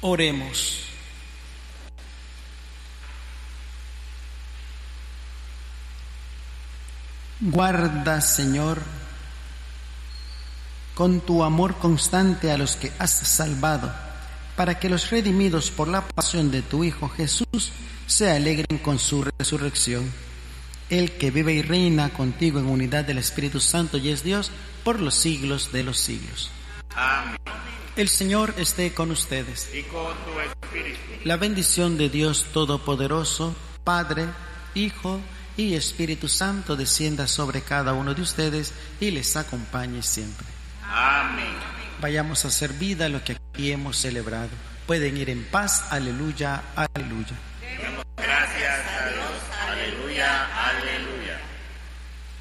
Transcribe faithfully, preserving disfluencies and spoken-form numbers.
Oremos. Guarda, Señor, con tu amor constante a los que has salvado, para que los redimidos por la pasión de tu Hijo Jesús se alegren con su resurrección. Él que vive y reina contigo en unidad del Espíritu Santo y es Dios por los siglos de los siglos. Amén. El Señor esté con ustedes. Y con tu espíritu. La bendición de Dios Todopoderoso, Padre, Hijo y Espíritu Santo descienda sobre cada uno de ustedes y les acompañe siempre. Amén. Vayamos a hacer vida lo que aquí hemos celebrado. Pueden ir en paz. Aleluya, aleluya.